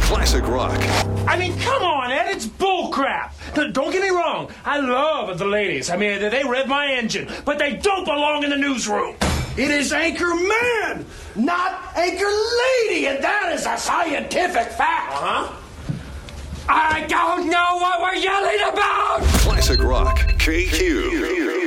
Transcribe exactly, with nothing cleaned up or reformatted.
Classic rock. I mean, come on, Ed, it's bullcrap. Don't get me wrong, I love the ladies. I mean, they rev my engine, but they don't belong in the newsroom. It is Anchor Man, not Anchor Lady, and that is a scientific fact. Uh-huh. I don't know what we're yelling about. Classic rock. K Q.